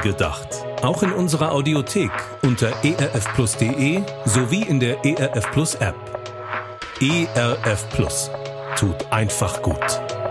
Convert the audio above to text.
gedacht. Auch in unserer Audiothek unter erfplus.de sowie in der ERF Plus App. ERF Plus tut einfach gut.